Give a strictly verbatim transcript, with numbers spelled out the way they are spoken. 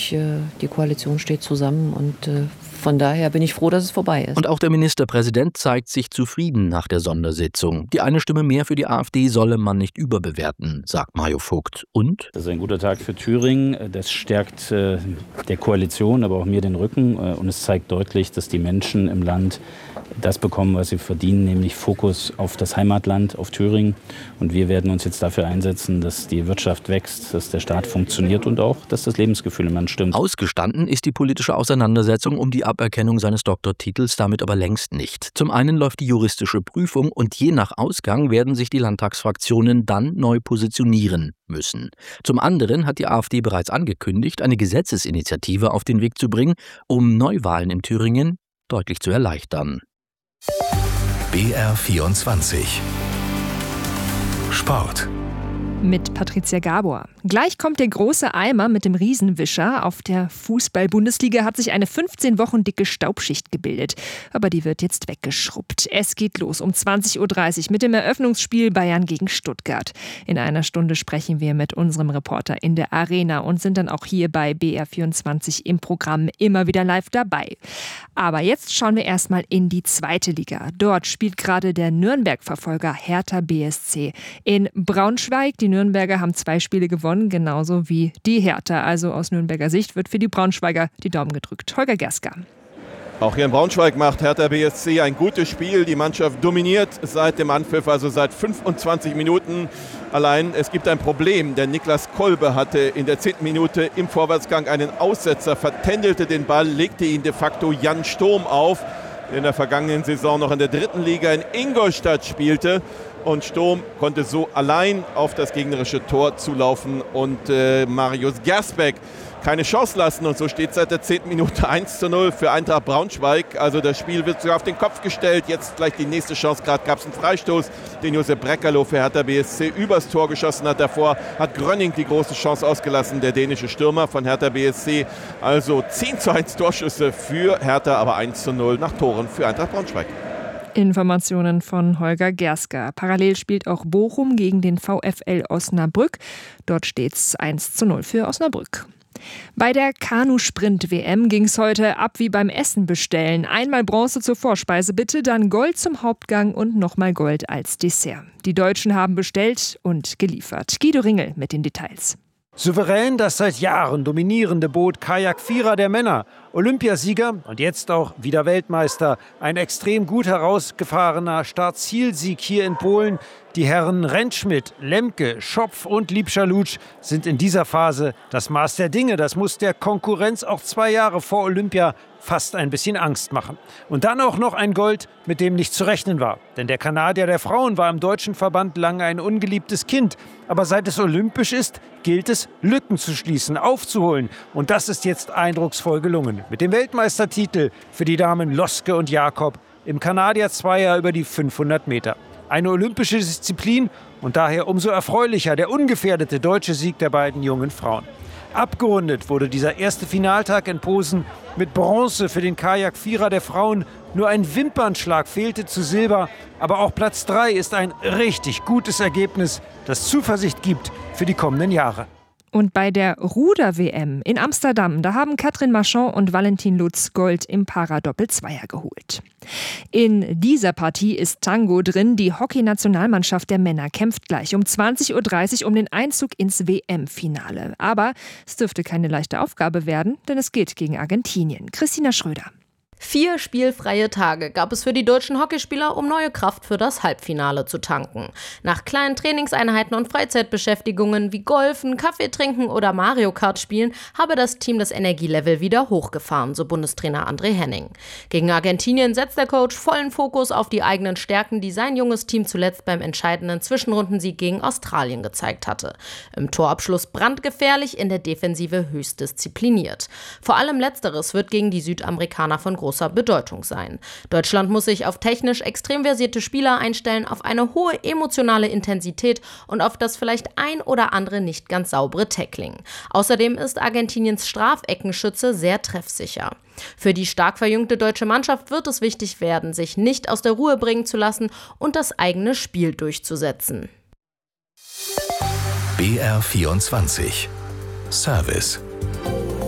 ich, die Koalition steht zusammen und von daher bin ich froh, dass es vorbei ist. Und auch der Ministerpräsident zeigt sich zufrieden nach der Sondersitzung. Die eine Stimme mehr für die AfD solle man nicht überbewerten, sagt Mario Vogt. Und? Das ist ein guter Tag für Thüringen. Das stärkt äh, der Koalition, aber auch mir den Rücken. Äh, und es zeigt deutlich, dass die Menschen im Land das bekommen, was sie verdienen, nämlich Fokus auf das Heimatland, auf Thüringen. Und wir werden uns jetzt dafür einsetzen, dass die Wirtschaft wächst, dass der Staat funktioniert und auch, dass das Lebensgefühl im Land stimmt. Ausgestanden ist die politische Auseinandersetzung um die Aberkennung seines Doktortitels damit aber längst nicht. Zum einen läuft die juristische Prüfung und je nach Ausgang werden sich die Landtagsfraktionen dann neu positionieren müssen. Zum anderen hat die AfD bereits angekündigt, eine Gesetzesinitiative auf den Weg zu bringen, um Neuwahlen in Thüringen deutlich zu erleichtern. B R vierundzwanzig Sport mit Patricia Gabor. Gleich kommt der große Eimer mit dem Riesenwischer. Auf der Fußball-Bundesliga hat sich eine fünfzehn Wochen dicke Staubschicht gebildet. Aber die wird jetzt weggeschrubbt. Es geht los um zwanzig Uhr dreißig mit dem Eröffnungsspiel Bayern gegen Stuttgart. In einer Stunde sprechen wir mit unserem Reporter in der Arena und sind dann auch hier bei B R vierundzwanzig im Programm immer wieder live dabei. Aber jetzt schauen wir erstmal in die zweite Liga. Dort spielt gerade der Nürnberg-Verfolger Hertha B S C in Braunschweig. Die Nürnberger haben zwei Spiele gewonnen, genauso wie die Hertha. Also aus Nürnberger Sicht wird für die Braunschweiger die Daumen gedrückt. Holger Gerska. Auch hier in Braunschweig macht Hertha B S C ein gutes Spiel. Die Mannschaft dominiert seit dem Anpfiff, also seit fünfundzwanzig Minuten. Allein es gibt ein Problem, denn Niklas Kolbe hatte in der zehnten Minute im Vorwärtsgang einen Aussetzer, vertändelte den Ball, legte ihn de facto Jan Sturm auf, der in der vergangenen Saison noch in der dritten Liga in Ingolstadt spielte. Und Sturm konnte so allein auf das gegnerische Tor zulaufen und äh, Marius Gersbeck keine Chance lassen. Und so steht seit der zehnten Minute eins zu null für Eintracht Braunschweig. Also das Spiel wird sogar auf den Kopf gestellt. Jetzt gleich die nächste Chance. Gerade gab es einen Freistoß, den Josep Breckerloh für Hertha B S C übers Tor geschossen hat. Davor hat Grönning die große Chance ausgelassen, der dänische Stürmer von Hertha B S C. Also zehn zu eins Torschüsse für Hertha, aber eins zu null nach Toren für Eintracht Braunschweig. Informationen von Holger Gerska. Parallel spielt auch Bochum gegen den VfL Osnabrück. Dort steht es eins zu null für Osnabrück. Bei der Kanu-Sprint-W M ging es heute ab wie beim Essen bestellen. Einmal Bronze zur Vorspeise bitte, dann Gold zum Hauptgang und nochmal Gold als Dessert. Die Deutschen haben bestellt und geliefert. Guido Ringel mit den Details. Souverän das seit Jahren dominierende Boot Kajak-Vierer der Männer. Olympiasieger und jetzt auch wieder Weltmeister. Ein extrem gut herausgefahrener Start-Ziel-Sieg hier in Polen. Die Herren Rentschmidt, Lemke, Schopf und Liebscher-Lutsch sind in dieser Phase das Maß der Dinge. Das muss der Konkurrenz auch zwei Jahre vor Olympia fast ein bisschen Angst machen. Und dann auch noch ein Gold, mit dem nicht zu rechnen war. Denn der Kanadier der Frauen war im deutschen Verband lange ein ungeliebtes Kind. Aber seit es olympisch ist, gilt es, Lücken zu schließen, aufzuholen. Und das ist jetzt eindrucksvoll gelungen. Mit dem Weltmeistertitel für die Damen Loske und Jakob im Kanadier-Zweier über die fünfhundert Meter. Eine olympische Disziplin und daher umso erfreulicher der ungefährdete deutsche Sieg der beiden jungen Frauen. Abgerundet wurde dieser erste Finaltag in Posen mit Bronze für den Kajak-Vierer der Frauen. Nur ein Wimpernschlag fehlte zu Silber. Aber auch Platz drei ist ein richtig gutes Ergebnis, das Zuversicht gibt für die kommenden Jahre. Und bei der Ruder-W M in Amsterdam, da haben Katrin Marchand und Valentin Lutz Gold im Paradoppel-Zweier geholt. In dieser Partie ist Tango drin. Die Hockey-Nationalmannschaft der Männer kämpft gleich um zwanzig Uhr dreißig um den Einzug ins W M-Finale. Aber es dürfte keine leichte Aufgabe werden, denn es geht gegen Argentinien. Christina Schröder. Vier spielfreie Tage gab es für die deutschen Hockeyspieler, um neue Kraft für das Halbfinale zu tanken. Nach kleinen Trainingseinheiten und Freizeitbeschäftigungen wie Golfen, Kaffee trinken oder Mario Kart spielen, habe das Team das Energielevel wieder hochgefahren, so Bundestrainer André Henning. Gegen Argentinien setzt der Coach vollen Fokus auf die eigenen Stärken, die sein junges Team zuletzt beim entscheidenden Zwischenrundensieg gegen Australien gezeigt hatte. Im Torabschluss brandgefährlich, in der Defensive höchst diszipliniert. Vor allem Letzteres wird gegen die Südamerikaner von großer Bedeutung sein. Deutschland muss sich auf technisch extrem versierte Spieler einstellen, auf eine hohe emotionale Intensität und auf das vielleicht ein oder andere nicht ganz saubere Tackling. Außerdem ist Argentiniens Strafeckenschütze sehr treffsicher. Für die stark verjüngte deutsche Mannschaft wird es wichtig werden, sich nicht aus der Ruhe bringen zu lassen und das eigene Spiel durchzusetzen. B R vierundzwanzig Service